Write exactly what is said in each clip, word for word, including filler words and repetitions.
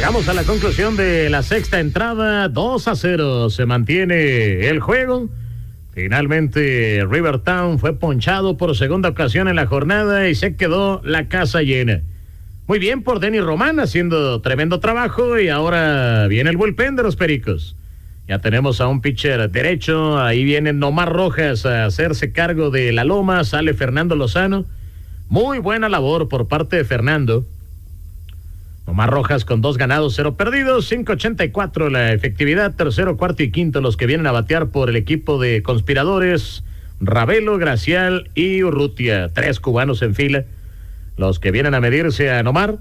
Llegamos a la conclusión de la sexta entrada, dos a cero. Se mantiene el juego. Finalmente, Rivertown fue ponchado por segunda ocasión en la jornada y se quedó la casa llena. Muy bien por Denny Román, haciendo tremendo trabajo, y ahora viene el bullpen de los Pericos. Ya tenemos a un pitcher derecho, ahí viene Nomar Rojas a hacerse cargo de la loma, sale Fernando Lozano. Muy buena labor por parte de Fernando. Nomar Rojas con dos ganados, cero perdidos, cinco ochenta y cuatro la efectividad, tercero, cuarto y quinto los que vienen a batear por el equipo de conspiradores, Ravelo, Gracial y Urrutia, tres cubanos en fila, los que vienen a medirse a Nomar.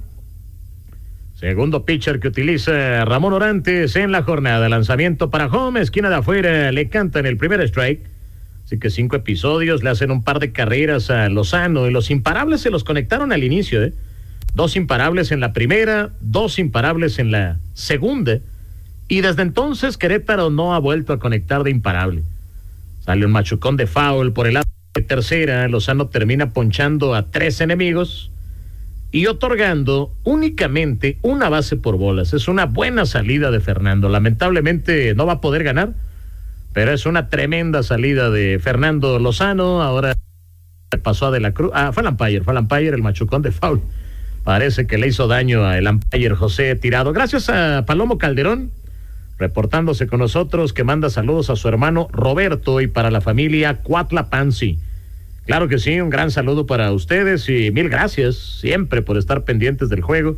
Segundo pitcher que utiliza Ramón Orantes en la jornada, lanzamiento para home, esquina de afuera, le cantan el primer strike, así que cinco episodios, le hacen un par de carreras a Lozano, y los imparables se los conectaron al inicio, eh Dos imparables en la primera, dos imparables en la segunda, y desde entonces Querétaro no ha vuelto a conectar de imparable. Sale un machucón de foul por el lado de tercera, Lozano termina ponchando a tres enemigos y otorgando únicamente una base por bolas. Es una buena salida de Fernando. Lamentablemente no va a poder ganar, pero es una tremenda salida de Fernando Lozano. Ahora pasó a De la Cruz. Ah, fue el umpire, fue el umpire, el machucón de foul. Parece que le hizo daño al umpire José Tirado. Gracias a Palomo Calderón, reportándose con nosotros, que manda saludos a su hermano Roberto y para la familia Cuatlapansi. Claro que sí, un gran saludo para ustedes y mil gracias siempre por estar pendientes del juego.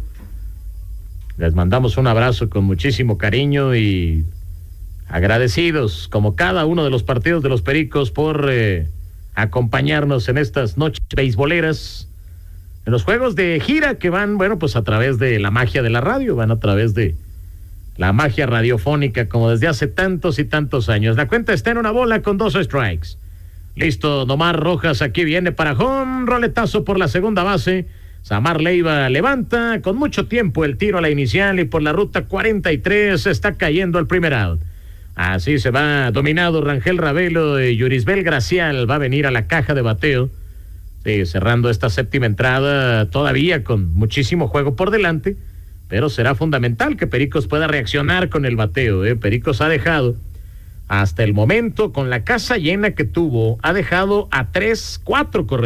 Les mandamos un abrazo con muchísimo cariño y agradecidos, como cada uno de los partidos de los Pericos, por eh, acompañarnos en estas noches beisboleras. En los juegos de gira que van, bueno, pues a través de la magia de la radio, van a través de la magia radiofónica, como desde hace tantos y tantos años. La cuenta está en una bola con dos strikes. Listo, Nomar Rojas aquí viene para home, roletazo por la segunda base. Samar Leiva levanta, con mucho tiempo el tiro a la inicial, y por la ruta cuarenta y tres está cayendo el primer out. Así se va dominado Rangel Ravelo, y Yurisbel Gracial va a venir a la caja de bateo. Sí, cerrando esta séptima entrada, todavía con muchísimo juego por delante, pero será fundamental que Pericos pueda reaccionar con el bateo. ¿eh? Pericos ha dejado, hasta el momento, con la casa llena que tuvo, ha dejado a tres, cuatro corredores.